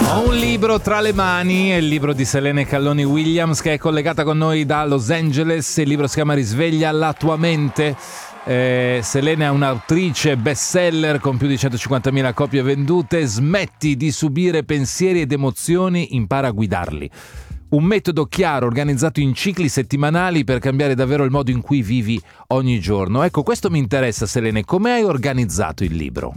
Ho un libro tra le mani, è il libro di Selene Calloni Williams, che è collegata con noi da Los Angeles. Il libro si chiama Risveglia la tua mente. Selene è un'autrice bestseller con più di 150.000 copie vendute. Smetti di subire pensieri ed emozioni, impara a guidarli. Un metodo chiaro, organizzato in cicli settimanali per cambiare davvero il modo in cui vivi ogni giorno. Ecco, questo mi interessa, Selene. Come hai organizzato il libro?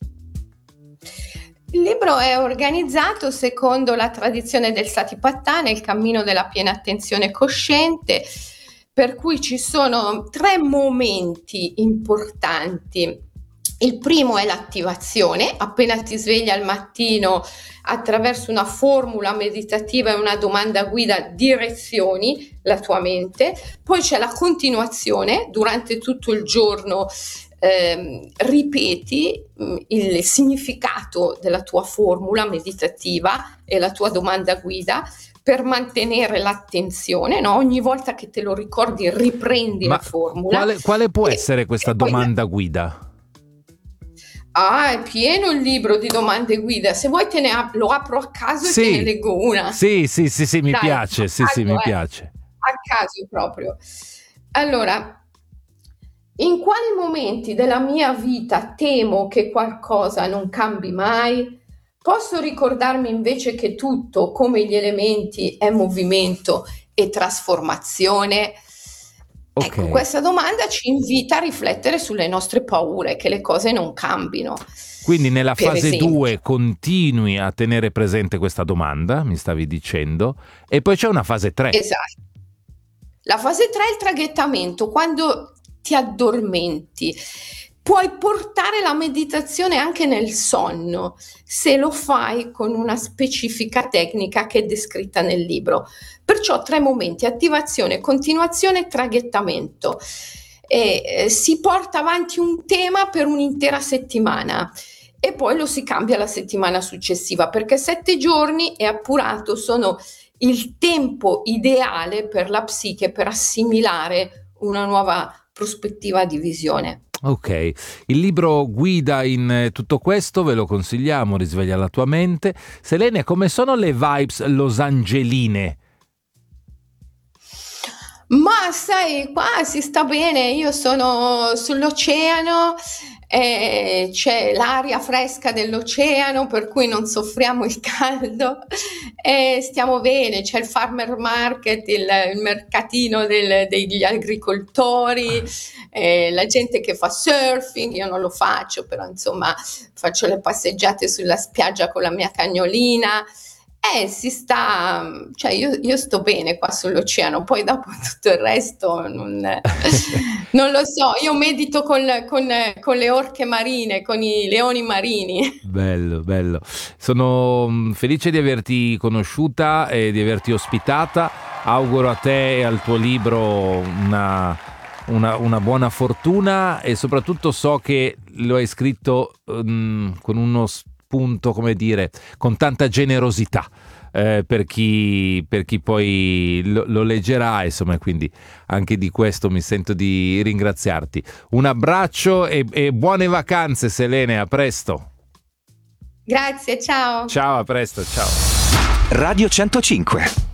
Il libro è organizzato secondo la tradizione del Satipatthana, il cammino della piena attenzione cosciente, per cui ci sono 3 momenti importanti. Il primo è l'attivazione, appena ti svegli al mattino, attraverso una formula meditativa e una domanda guida direzioni la tua mente. Poi c'è la continuazione, durante tutto il giorno ripeti il significato della tua formula meditativa e la tua domanda guida per mantenere l'attenzione, no? Ogni volta che te lo ricordi riprendi la formula. Quale può essere questa domanda guida? È pieno il libro di domande guida. Se vuoi lo apro a caso e te ne leggo una. Sì, mi piace. Mi piace. A caso proprio. Allora, in quali momenti della mia vita temo che qualcosa non cambi mai? Posso ricordarmi invece che tutto, come gli elementi, è movimento e trasformazione? Okay. Ecco, questa domanda ci invita a riflettere sulle nostre paure, che le cose non cambino. Quindi nella fase 2 continui a tenere presente questa domanda, mi stavi dicendo, e poi c'è una fase 3. Esatto. La fase 3 è il traghettamento, quando ti addormenti. Puoi portare la meditazione anche nel sonno, se lo fai con una specifica tecnica che è descritta nel libro. Perciò 3 momenti: attivazione, continuazione e traghettamento. Si porta avanti un tema per un'intera settimana e poi lo si cambia la settimana successiva, perché 7 giorni, è appurato, sono il tempo ideale per la psiche per assimilare una nuova prospettiva di visione. Ok, il libro guida in tutto questo, ve lo consigliamo, Risveglia la tua mente. Selene, come sono le vibes losangeline? Ma sai, qua si sta bene, io sono sull'oceano, c'è l'aria fresca dell'oceano, per cui non soffriamo il caldo, stiamo bene, c'è il farmer market, il mercatino degli agricoltori, la gente che fa surfing. Io non lo faccio, però insomma faccio le passeggiate sulla spiaggia con la mia cagnolina. Si sta, cioè io sto bene qua sull'oceano, poi dopo tutto il resto non lo so. Io medito con le orche marine, con i leoni marini. Bello. Sono felice di averti conosciuta e di averti ospitata. Auguro a te e al tuo libro una buona fortuna, e soprattutto so che lo hai scritto con uno spunto, come dire, con tanta generosità per chi poi lo leggerà, insomma, quindi anche di questo mi sento di ringraziarti. Un abbraccio e buone vacanze, Selene, a presto. Grazie, ciao. Ciao, a presto, ciao. Radio 105.